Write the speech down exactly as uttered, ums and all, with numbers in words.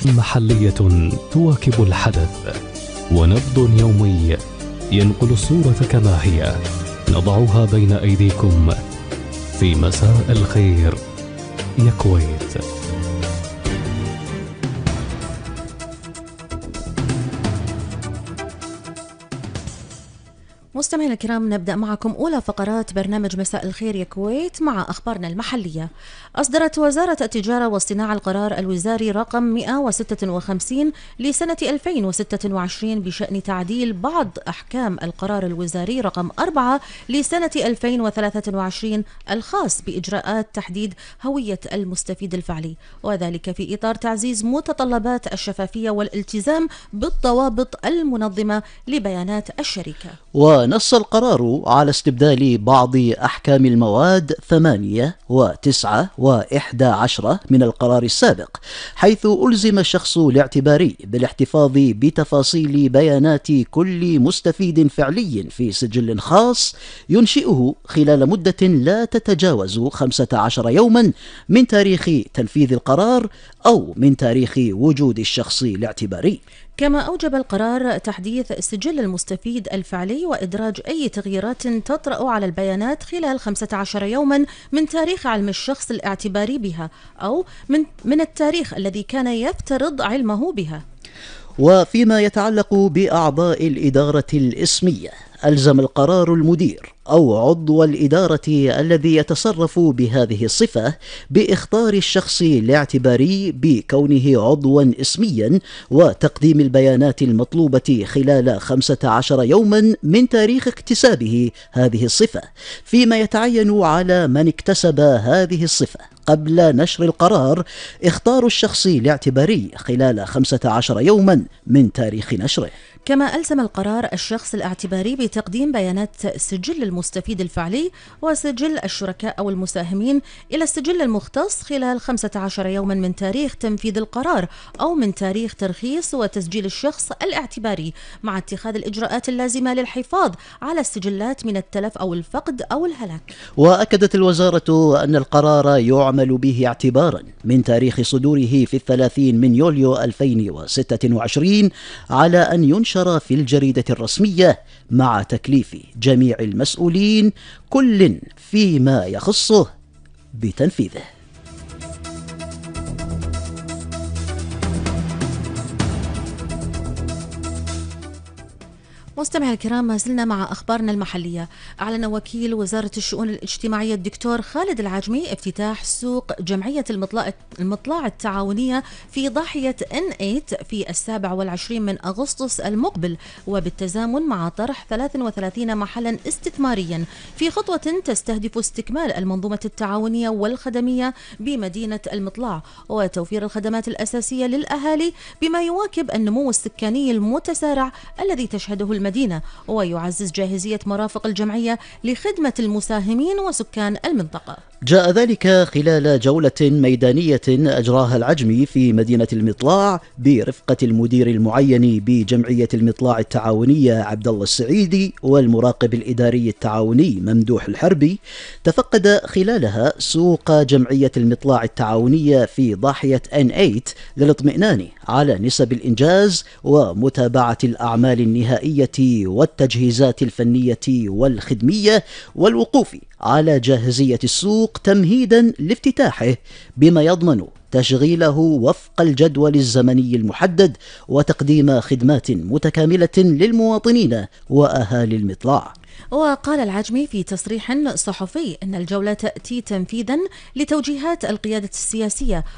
محلية تواكب الحدث، ونبض يومي ينقل الصورة كما هي، نضعها بين أيديكم في مساء الخير يا كويت. مستمعينا الكرام، نبدأ معكم أولى فقرات برنامج مساء الخير يا كويت مع أخبارنا المحلية. أصدرت وزارة التجارة والصناعة القرار الوزاري رقم مئة وستة وخمسين لسنة ألفين وستة وعشرين بشأن تعديل بعض أحكام القرار الوزاري رقم أربعة لسنة ألفين وثلاثة وعشرين الخاص بإجراءات تحديد هوية المستفيد الفعلي، وذلك في إطار تعزيز متطلبات الشفافية والالتزام بالضوابط المنظمة لبيانات الشركة. ونص القرار على استبدال بعض أحكام المواد ثمانية وتسعة وإحدى عشرة من القرار السابق، حيث ألزم الشخص الاعتباري بالاحتفاظ بتفاصيل بيانات كل مستفيد فعلي في سجل خاص ينشئه خلال مدة لا تتجاوز خمسة عشر يوما من تاريخ تنفيذ القرار أو من تاريخ وجود الشخص الاعتباري. كما أوجب القرار تحديث سجل المستفيد الفعلي وإدراج أي تغييرات تطرأ على البيانات خلال خمسة عشر يوما من تاريخ علم الشخص الاعتباري بها أو من, من التاريخ الذي كان يفترض علمه بها. وفيما يتعلق بأعضاء الإدارة الإسمية، ألزم القرار المدير أو عضو الإدارة الذي يتصرف بهذه الصفة بإخطار الشخص الاعتباري بكونه عضوا اسميا وتقديم البيانات المطلوبة خلال خمسة عشر يوما من تاريخ اكتسابه هذه الصفة، فيما يتعين على من اكتسب هذه الصفة قبل نشر القرار اختار الشخص الاعتباري خلال خمسة عشر يوما من تاريخ نشره. كما ألزم القرار الشخص الاعتباري بتقديم بيانات سجل المستفيد الفعلي وسجل الشركاء أو المساهمين إلى السجل المختص خلال خمسة عشر يوما من تاريخ تنفيذ القرار أو من تاريخ ترخيص وتسجيل الشخص الاعتباري، مع اتخاذ الإجراءات اللازمة للحفاظ على السجلات من التلف أو الفقد أو الهلاك. وأكدت الوزارة أن القرار يعمل به اعتبارا من تاريخ صدوره في الثلاثين من يوليو ألفين وستة وعشرين على أن ينشر في الجريدة الرسمية، مع تكليف جميع المسؤولين كل فيما يخصه بتنفيذه. مستمعي الكرام، ما زلنا مع أخبارنا المحلية. أعلن وكيل وزارة الشؤون الاجتماعية الدكتور خالد العجمي افتتاح سوق جمعية المطلع, المطلع التعاونية في ضاحية إن ثمانية في السابع والعشرين من أغسطس المقبل، وبالتزامن مع طرح ثلاث وثلاثين محلا استثماريا في خطوة تستهدف استكمال المنظومة التعاونية والخدمية بمدينة المطلع وتوفير الخدمات الأساسية للأهالي بما يواكب النمو السكاني المتسارع الذي تشهده المدينة، ويعزز جاهزية مرافق الجمعية لخدمة المساهمين وسكان المنطقة. جاء ذلك خلال جولة ميدانية أجراها العجمي في مدينة المطلاع برفقة المدير المعين بجمعية المطلاع التعاونية عبد الله السعيدي والمراقب الإداري التعاوني ممدوح الحربي. تفقد خلالها سوق جمعية المطلاع التعاونية في ضاحية إن ثمانية للاطمئنان على نسب الإنجاز ومتابعة الأعمال النهائية والتجهيزات الفنية والخدمية والوقوف على جاهزية السوق تمهيدا لافتتاحه بما يضمن تشغيله وفق الجدول الزمني المحدد وتقديم خدمات متكاملة للمواطنين وأهالي المطلع. وقال العجمي في تصريح صحفي أن الجولة تأتي تنفيذا لتوجيهات القيادة السياسية